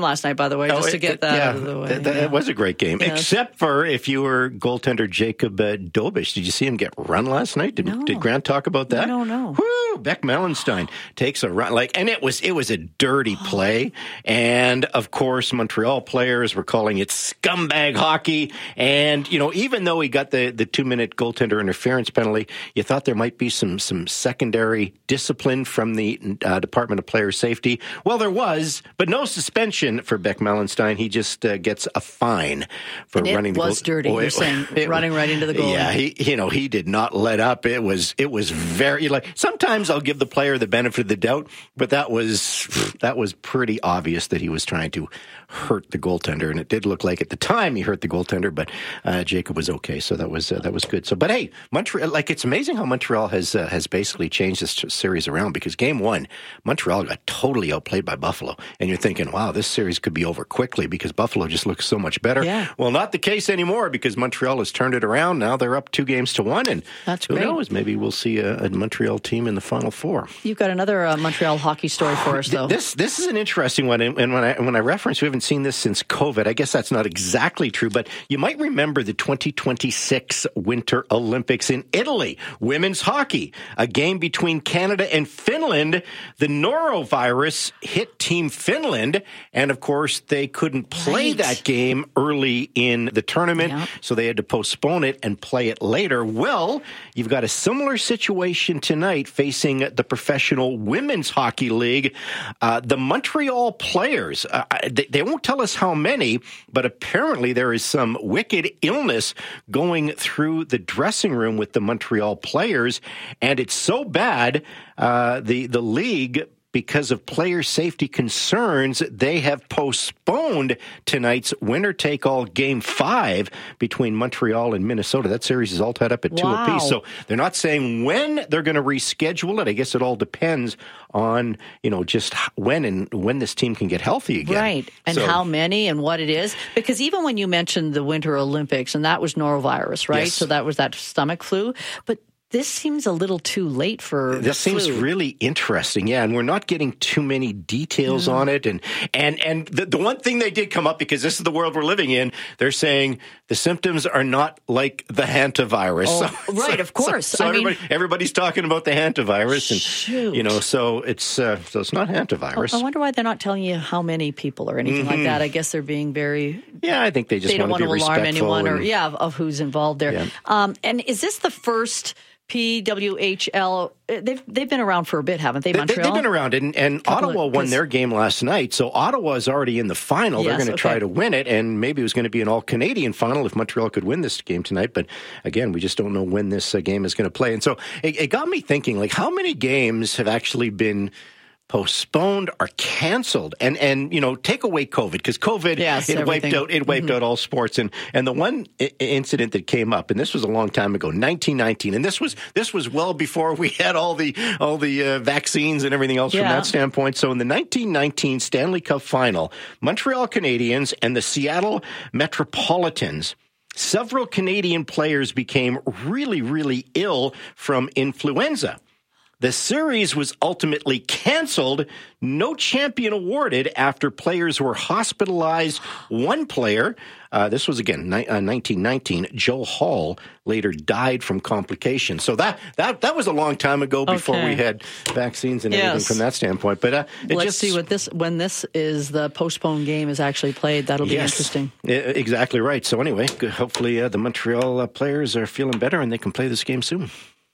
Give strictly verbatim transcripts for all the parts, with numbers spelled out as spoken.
last night, by the way, just oh, to get it, that yeah, out of the way. Th- th- yeah. It was a great game, yes. Except for if you were goaltender Jacob uh, Dobish. Did you see him get run last night? Did, no. did Grant talk about that? No, no. Woo! Beck Mellenstein takes a run, like, and it was it was a dirty play. And of course, Montreal players were calling it scumbag hockey. And you know, even though he got the, the two minute goaltender interference penalty, you thought there might be some some secondary discipline from the uh, Department of Player Safety. Well, there was, but no suspension for Beck Mellenstein. He just uh, gets a fine for and running. It was the goal- dirty. oh, You're it, saying it, running right into the goal. Yeah, he you know he did not let up. It was it was very like sometimes I'll give the player the benefit of the doubt, but that was that was pretty obvious that he was trying to hurt the goaltender, and it did look like at the time he hurt the goaltender, but uh, Jacob was okay, so that was uh, that was good. So, but hey, Montreal, like it's amazing how Montreal has uh, has basically changed this series around, because game one, Montreal got totally outplayed by Buffalo, and you're thinking, wow, this series could be over quickly because Buffalo just looks so much better. Yeah. Well, not the case anymore, because Montreal has turned it around. Now they're up two games to one, and That's who great. knows? Maybe we'll see a, a Montreal team in the Final Four. You've got another uh, Montreal hockey story for us, though. This this is an interesting one, and when I when I reference we haven't seen this since COVID, I guess that's not exactly true, but you might remember the twenty twenty-six Winter Olympics in Italy, women's hockey, a game between Canada and Finland. The norovirus hit Team Finland, and of course they couldn't play Right. that game early in the tournament, Yeah. so they had to postpone it and play it later. Well, you've got a similar situation tonight facing the Professional Women's Hockey League. Uh, the Montreal players, uh, they, they won't tell us how many, but apparently there is some wicked illness going through the dressing room with the Montreal players, and it's so bad, uh, the, the league, because of player safety concerns, they have postponed tonight's winner-take-all Game five between Montreal and Minnesota. That series is all tied up at two Wow. apiece. So they're not saying when they're going to reschedule it. I guess it all depends on, you know, just when and when this team can get healthy again. Right. And So- how many and what it is. Because even when you mentioned the Winter Olympics, and that was norovirus, right? Yes. So that was that stomach flu. But this seems a little too late for This the seems flu. really interesting, yeah, and we're not getting too many details on it. And and and the, the one thing they did come up, because this is the world we're living in, they're saying the symptoms are not like the hantavirus. Oh, So- right, so- of course. So, so I everybody, mean- everybody's talking about the hantavirus, and Shoot. you know, so it's uh, so it's not hantavirus. I wonder why they're not telling you how many people or anything like that. I guess they're being very. Yeah, I think they just They don't want want to to be alarm respectful. anyone, or and- yeah, of, of who's involved there. Yeah. Um, and is this the first P W H L? They've they've been around for a bit, haven't they? They, Montreal. have been around, and, and Couple Ottawa of- won 'cause- their game last night, so Ottawa is already in the final. They're Yes, going to okay. try to win it, and maybe it was going to be an all-Canadian final if Montreal could win this game tonight, but again, we just don't know when this uh, game is going to play. And so it, it got me thinking, like, how many games have actually been postponed or canceled, and and you know, take away COVID, because COVID Yes, it wiped everything. out it wiped out all sports, and and the one I- incident that came up, and this was a long time ago, nineteen nineteen, and this was this was well before we had all the all the uh, vaccines and everything else from Yeah. that standpoint. So in the nineteen nineteen Stanley Cup Final, Montreal Canadiens and the Seattle Metropolitans, several Canadian players became really really ill from influenza. The series was ultimately canceled, no champion awarded after players were hospitalized. One player, uh, this was again ni- uh, nineteen nineteen, Joe Hall, later died from complications. So that that that was a long time ago before Okay. we had vaccines and everything Yes. from that standpoint. But uh, it Let's just see what this when this is the postponed game is actually played. That'll be Yes, interesting. e- exactly right. So anyway, good. Hopefully uh, the Montreal uh, players are feeling better and they can play this game soon.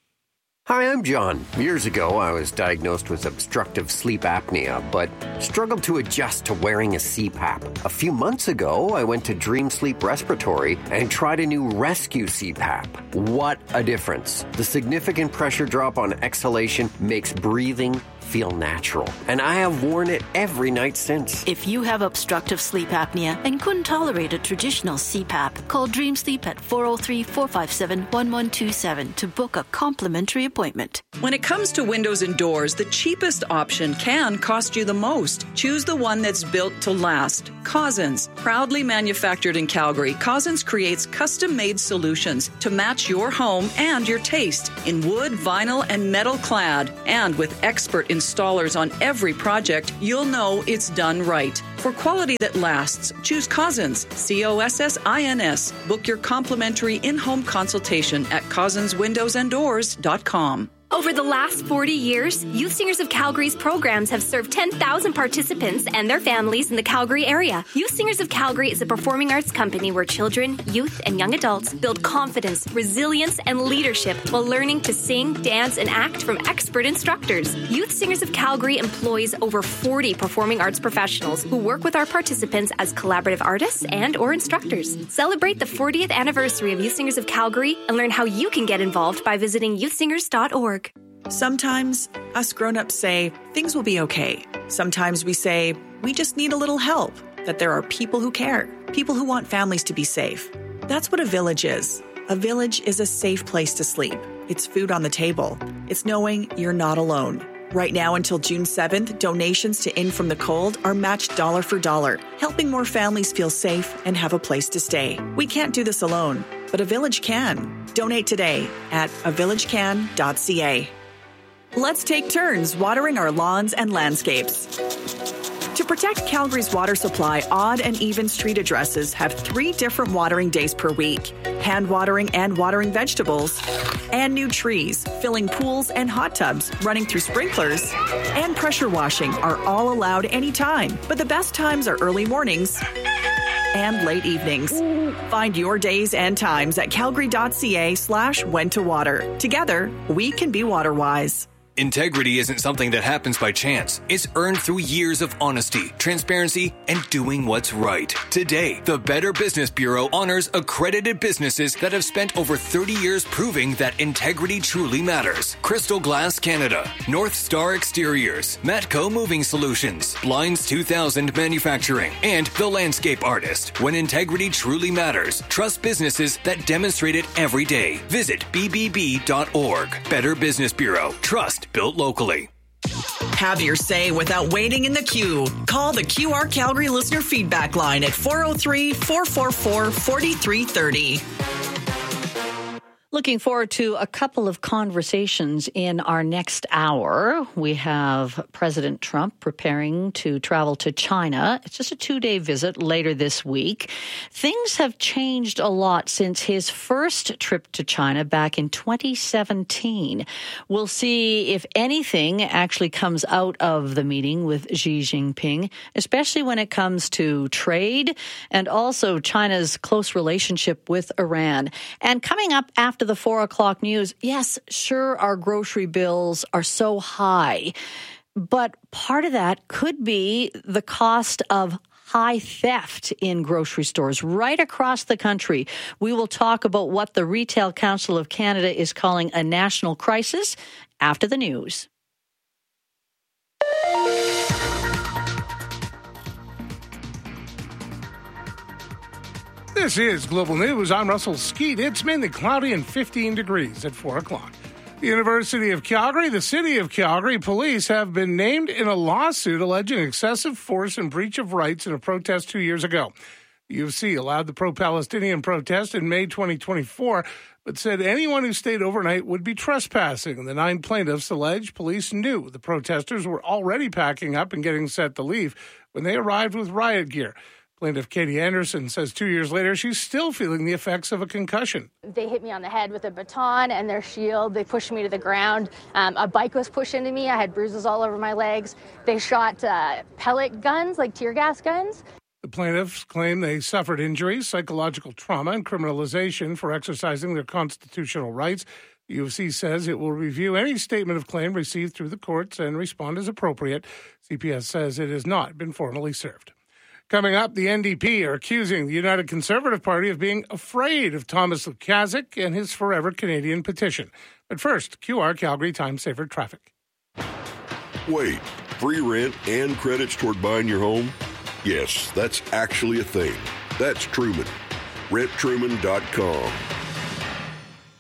Hi, I'm John. Years ago, I was diagnosed with obstructive sleep apnea, but struggled to adjust to wearing a C PAP. A few months ago, I went to Dream Sleep Respiratory and tried a new Rescue C PAP. What a difference. The significant pressure drop on exhalation makes breathing feel natural, and I have worn it every night since. If you have obstructive sleep apnea and couldn't tolerate a traditional C PAP, call Dream Sleep at four oh three, four five seven, one one two seven to book a complimentary appointment. When it comes to windows and doors, the cheapest option can cost you the most. Choose the one that's built to last. Cousins. Proudly manufactured in Calgary, Cousins creates custom-made solutions to match your home and your taste in wood, vinyl, and metal clad, and with expert installation installers on every project, you'll know it's done right. For quality that lasts, choose Cozzens, C O S S I N S. Book your complimentary in-home consultation at cozzens windows and doors dot com. Over the last forty years, Youth Singers of Calgary's programs have served ten thousand participants and their families in the Calgary area. Youth Singers of Calgary is a performing arts company where children, youth, and young adults build confidence, resilience, and leadership while learning to sing, dance, and act from expert instructors. Youth Singers of Calgary employs over forty performing arts professionals who work with our participants as collaborative artists and or instructors. Celebrate the fortieth anniversary of Youth Singers of Calgary and learn how you can get involved by visiting youth singers dot org. Sometimes us grown-ups say things will be okay. Sometimes we say we just need a little help, that there are people who care, people who want families to be safe. That's what a village is. A village is a safe place to sleep. It's food on the table. It's knowing you're not alone. Right now until June seventh, donations to In From the Cold are matched dollar for dollar, helping more families feel safe and have a place to stay. We can't do this alone, but a village can. Donate today at a village can dot c a. Let's take turns watering our lawns and landscapes. To protect Calgary's water supply, odd and even street addresses have three different watering days per week: hand watering and watering vegetables, and new trees, filling pools and hot tubs, running through sprinklers, and pressure washing are all allowed anytime. But the best times are early mornings and late evenings. Find your days and times at calgary dot c a slash when to water. Together, we can be water wise. Integrity isn't something that happens by chance. It's earned through years of honesty, transparency, and doing what's right. Today, the Better Business Bureau honors accredited businesses that have spent over thirty years proving that integrity truly matters. Crystal Glass Canada, North Star Exteriors, Matco Moving Solutions, Blinds two thousand Manufacturing, and The Landscape Artist. When integrity truly matters, trust businesses that demonstrate it every day. Visit b b b dot org. Better Business Bureau. Trust built locally. Have your say without waiting in the queue. Call the Q R Calgary Listener Feedback Line at four oh three, four four four, four three three oh. Looking forward to a couple of conversations in our next hour. We have President Trump preparing to travel to China. It's just a two-day visit later this week. Things have changed a lot since his first trip to China back in twenty seventeen. We'll see if anything actually comes out of the meeting with Xi Jinping, especially when it comes to trade and also China's close relationship with Iran. And coming up after the four o'clock news, yes, sure, our grocery bills are so high, but part of that could be the cost of high theft in grocery stores right across the country. We will talk about what the Retail Council of Canada is calling a national crisis after the news. This is Global News. I'm Russell Skeet. It's mainly cloudy and fifteen degrees at four o'clock. The University of Calgary, the City of Calgary police have been named in a lawsuit alleging excessive force and breach of rights in a protest two years ago. The U of C allowed the pro-Palestinian protest in May twenty twenty-four, but said anyone who stayed overnight would be trespassing. The nine plaintiffs allege police knew the protesters were already packing up and getting set to leave when they arrived with riot gear. Plaintiff Katie Anderson says two years later, she's still feeling the effects of a concussion. They hit me on the head with a baton and their shield. They pushed me to the ground. Um, a bike was pushed into me. I had bruises all over my legs. They shot uh, pellet guns, like tear gas guns. The plaintiffs claim they suffered injuries, psychological trauma, and criminalization for exercising their constitutional rights. The U of C says it will review any statement of claim received through the courts and respond as appropriate. C P S says it has not been formally served. Coming up, the N D P are accusing the United Conservative Party of being afraid of Thomas Lukaszuk and his Forever Canadian petition. But first, Q R Calgary Time Saver Traffic. Wait, free rent and credits toward buying your home? Yes, that's actually a thing. That's Truman. rent truman dot com.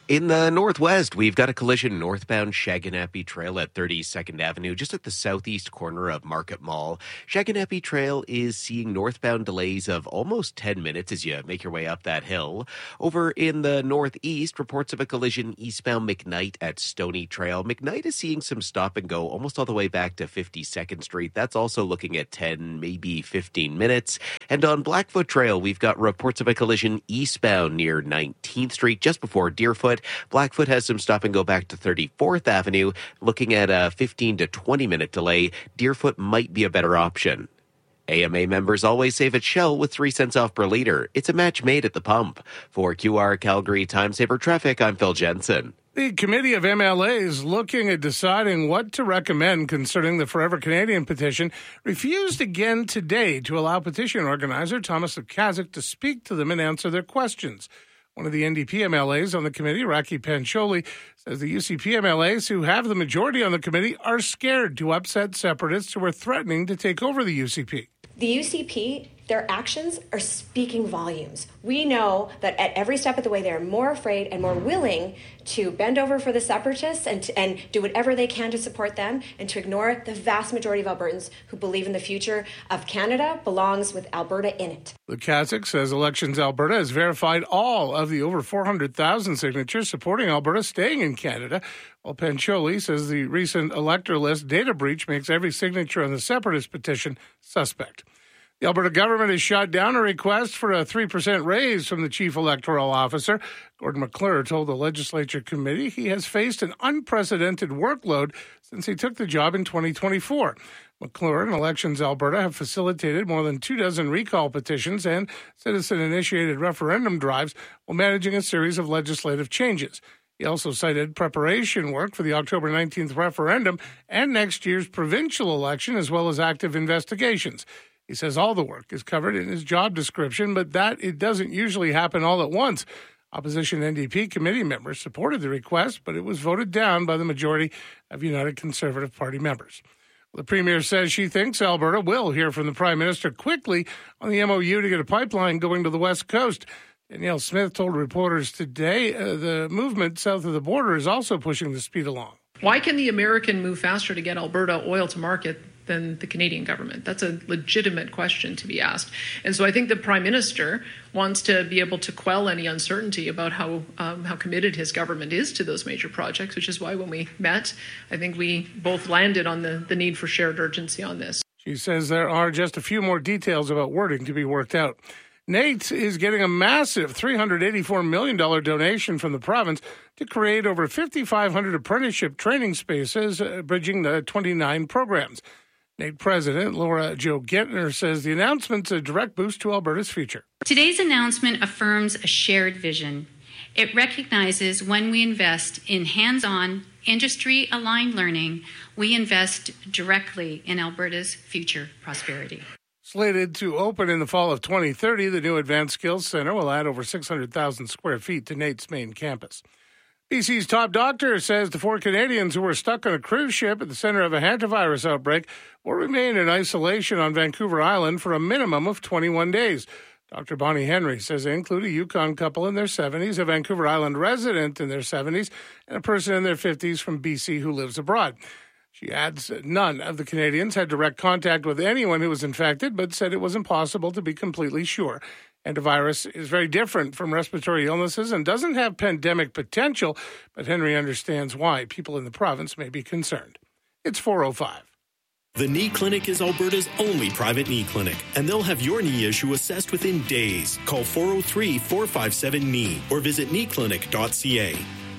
In the northwest, we've got a collision northbound Shaganappi Trail at thirty-second Avenue, just at the southeast corner of Market Mall. Shaganappi Trail is seeing northbound delays of almost ten minutes as you make your way up that hill. Over in the northeast, reports of a collision eastbound McKnight at Stony Trail. McKnight is seeing some stop and go almost all the way back to fifty-second Street. That's also looking at ten, maybe fifteen minutes. And on Blackfoot Trail, we've got reports of a collision eastbound near nineteenth Street, just before Deerfoot. Blackfoot has some stop and go back to thirty-fourth Avenue, looking at a fifteen to twenty minute delay. Deerfoot might be a better option. A M A members always save at Shell with three cents off per liter. It's a match made at the pump. For Q R Calgary Time Saver Traffic, I'm Phil Jensen. The Committee of M L As looking at deciding what to recommend concerning the Forever Canadian petition refused again today to allow petition organizer Thomas Lukaszuk to speak to them and answer their questions. One of the N D P M L As on the committee, Raki Pancholi, says the U C P M L As who have the majority on the committee are scared to upset separatists who are threatening to take over the U C P. The U C P, their actions are speaking volumes. We know that at every step of the way, they're more afraid and more willing to bend over for the separatists and, to, and do whatever they can to support them and to ignore the vast majority of Albertans who believe in the future of Canada belongs with Alberta in it. Lukaszuk says Elections Alberta has verified all of the over four hundred thousand signatures supporting Alberta staying in Canada, while Pancholi says the recent elector list data breach makes every signature on the separatist petition suspect. The Alberta government has shot down a request for a three percent raise from the chief electoral officer. Gordon McClure told the legislature committee he has faced an unprecedented workload since he took the job in twenty twenty-four. McClure and Elections Alberta have facilitated more than two dozen recall petitions and citizen-initiated referendum drives while managing a series of legislative changes. He also cited preparation work for the October nineteenth referendum and next year's provincial election, as well as active investigations. He says all the work is covered in his job description, but that it doesn't usually happen all at once. Opposition N D P committee members supported the request, but it was voted down by the majority of United Conservative Party members. The Premier says she thinks Alberta will hear from the Prime Minister quickly on the M O U to get a pipeline going to the West Coast. Danielle Smith told reporters today uh, the movement south of the border is also pushing the speed along. Why can the American move faster to get Alberta oil to market than the Canadian government? That's a legitimate question to be asked. And so I think the Prime Minister wants to be able to quell any uncertainty about how um, how committed his government is to those major projects, which is why when we met, I think we both landed on the, the need for shared urgency on this. She says there are just a few more details about wording to be worked out. Nate is getting a massive three hundred eighty-four million dollars donation from the province to create over fifty-five hundred apprenticeship training spaces, uh, bridging the twenty-nine programs. Nate President Laura Jo Gentner says the announcement's a direct boost to Alberta's future. Today's announcement affirms a shared vision. It recognizes when we invest in hands-on, industry-aligned learning, we invest directly in Alberta's future prosperity. Slated to open in the fall of twenty thirty, the new Advanced Skills Centre will add over six hundred thousand square feet to Nate's main campus. B C's top doctor says the four Canadians who were stuck on a cruise ship at the center of a hantavirus outbreak will remain in isolation on Vancouver Island for a minimum of twenty-one days. Doctor Bonnie Henry says they include a Yukon couple in their seventies, a Vancouver Island resident in their seventies, and a person in their fifties from B C who lives abroad. She adds none of the Canadians had direct contact with anyone who was infected, but said it was impossible to be completely sure. Antivirus is very different from respiratory illnesses and doesn't have pandemic potential, but Henry understands why people in the province may be concerned. It's four oh five. The Knee Clinic is Alberta's only private knee clinic, and they'll have your knee issue assessed within days. Call four oh three, four five seven, K N E E or visit knee clinic dot c a.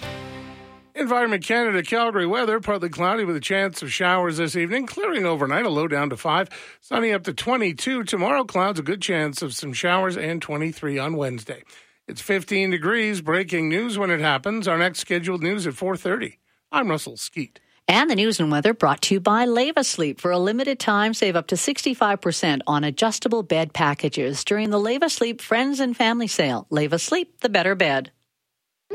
Environment Canada Calgary weather, partly cloudy with a chance of showers this evening, clearing overnight, a low down to five, sunny up to twenty-two. Tomorrow, clouds, a good chance of some showers, and twenty-three on Wednesday. It's fifteen degrees, breaking news when it happens. Our next scheduled news at four thirty. I'm Russell Skeet. And the news and weather brought to you by Leva Sleep. For a limited time, save up to sixty-five percent on adjustable bed packages during the Leva Sleep Friends and Family Sale. Leva Sleep, the better bed.